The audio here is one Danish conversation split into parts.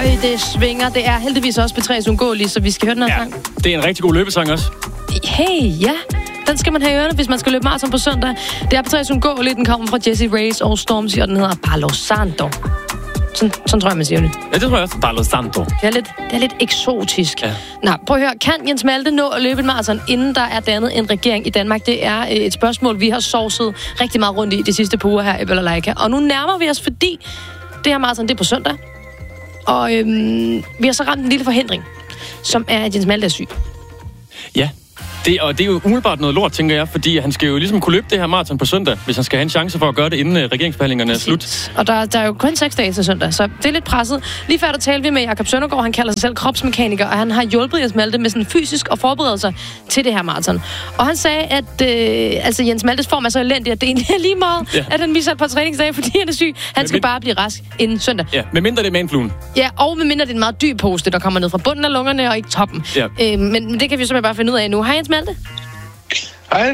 det svinger. Det er heldigvis også P3's Ungåelige, så vi skal høre den her sang. Det er en rigtig god løbesang også. Hey, ja. Den skal man have i ørerne, hvis man skal løbe maraton på søndag. Det er P3's Ungåelige. Den kommer fra Jessie Reyes og Stormzy, og den hedder Palo Santo. Sådan tror jeg, man siger det. Ja, det tror jeg også. Palo Santo. Det er lidt eksotisk. Ja. Nå, prøv at høre. Kan Jens Malte nå at løbe en maraton, inden der er dannet en regering i Danmark? Det er et spørgsmål, vi har sovset rigtig meget rundt i de sidste par uger her i Balalaika. Og nu nærmer vi os, fordi det her maraton, det er på søndag. Og vi har så ramt en lille forhindring, som er, at Jens Malte er syg. Ja. Det er jo umiddelbart noget lort, tænker jeg, fordi han skal jo ligesom kunne løbe det her maraton på søndag, hvis han skal have en chance for at gøre det, inden regeringsforhandlingerne er slut. Og der er jo kun 6 dage til søndag, så det er lidt presset. Lige før der talte vi med Jakob Søndergaard, han kalder sig selv kropsmekaniker, og han har hjulpet Jens Malte med sådan fysisk at forberede sig til det her maraton. Og han sagde, at Jens Maltes form er så elendig, at det egentlig er lige meget, at han misser et par træningsdage, fordi han er syg. Han skal bare blive rask inden søndag. Ja, medmindre det er manfluen. Ja, og medmindre det er en meget dyb poste, der kommer ned fra bunden af lungerne og ikke toppen. Ja. Men det kan vi simpelthen bare finde ud af nu. Hej Jens Malte. Hej.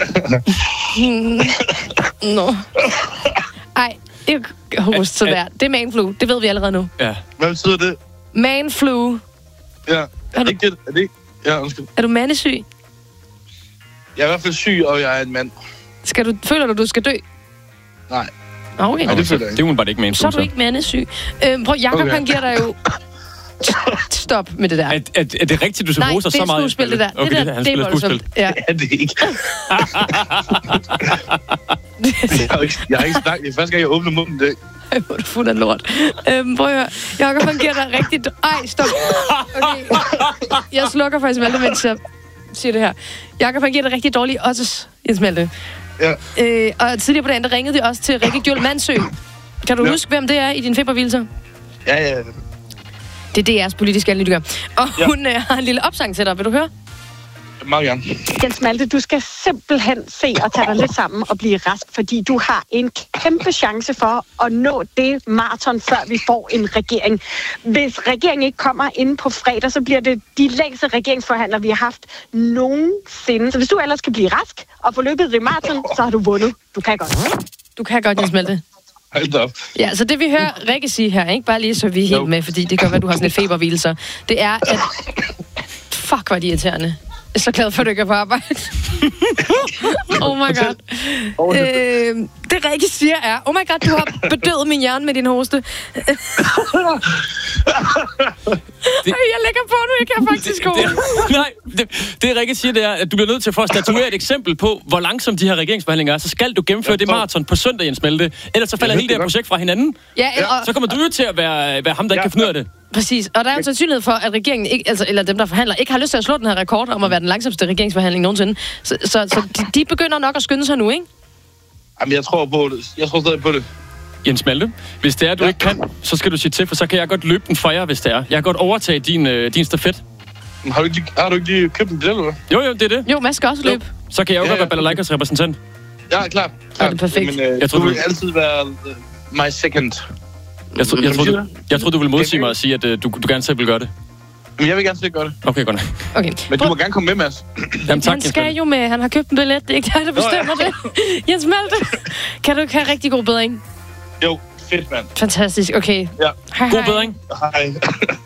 Nå. Ej, det er host så der. Det er manflu, det ved vi allerede nu. Ja. Hvad betyder det? Manflu. Ja, er det ikke det? Er det ikke? Ja, undskyld. Er du mandesyg? Jeg er i hvert fald syg, og jeg er en mand. Føler du skal dø? Nej. Okay. Nej, det føler jeg ikke. Det er bare ikke manflu. Så er du ikke mandesyg. Prøv, Jakob, han giver dig jo... Stop med det der. Er det rigtigt, du så roser så meget? Nej, det er skuespil, det der. Okay, det han spiller skuespil. Ja. Det er ikke. Jeg har ikke snakket. Det er første gang, jeg åbner munden. Det. Ej, hvor er du fuld af lort. Prøv at høre. Jakob, han giver dig rigtigt... Ej, stop. Okay. Jeg slukker faktisk Malte, mens jeg siger det her. Jakob, han giver dig rigtig dårlige odds, Jens Malte. Ja. Og tidligere på dagen, der ringede de også til Rikke Gjøl Mandsø. Kan du huske, hvem det er i din feberhvilelser? Ja. Det er DR's politiske analytiker. Og hun har en lille opsang til dig. Vil du høre? Meget gerne. Jens Malte, du skal simpelthen se og tage dig lidt sammen og blive rask, fordi du har en kæmpe chance for at nå det maraton, før vi får en regering. Hvis regeringen ikke kommer ind på fredag, så bliver det de længste regeringsforhandlere, vi har haft nogensinde. Så hvis du ellers kan blive rask og få løbet det maraton, så har du vundet. Du kan godt. Du kan godt, Jens Malte. Hold op. Ja, så det vi hører Rikke sige her, ikke bare lige så vi er helt med, fordi det gør, at du har sådan et feberhvilelser, det er, at... Fuck, hvor er de irriterende. Jeg er så glad for, at du ikke er på arbejde. Oh my god. Det Rikke siger er, oh my god, du har bedøvet min hjerne med din hoste. Jeg lægger på nu, jeg kan faktisk det Rikke siger, det er, at du bliver nødt til at statuere et eksempel på, hvor langsomt de her regeringsforhandlinger er. Så skal du gennemføre det maraton på søndag, Jens Malte. Ellers så falder hele det her projekt fra hinanden. Ja, så kommer du jo til at være ham, der ikke kan finde ud af det. Præcis, og der er jo sandsynlighed for, at regeringen ikke, eller dem, der forhandler, ikke har lyst til at slå den her rekord om at være den langsomste regeringsforhandling nogensinde. Så de begynder nok at skynde sig nu, ikke? Jamen, jeg tror på det. Jeg tror stadig på det. Jens Malte, hvis det er, du ikke kan, så skal du sige til, for så kan jeg godt løbe den for jer, hvis det er. Jeg kan godt overtage din stafet. Har du ikke lige købt en billet, eller hvad? Jo, det er det. Jo, Mads skal også løbe. Så kan jeg jo godt være Balalaikas repræsentant. Ja, klart. Ja, det er perfekt. Men du vil altid være my second. Jeg troede, du ville modsige mig og sige, at du gerne selv vil gøre det. Men jeg vil gerne selv gøre det. Okay, godt. Okay. Men du må gerne komme med, Mads. Jamen, tak, han skal jo med. Han har købt en billet. Det er ikke dig, der bestemmer det. Jens Malte, kan du have rigtig god bedring? Jo, fedt, mand. Fantastisk. Okay. Ja. God bedring. Hej.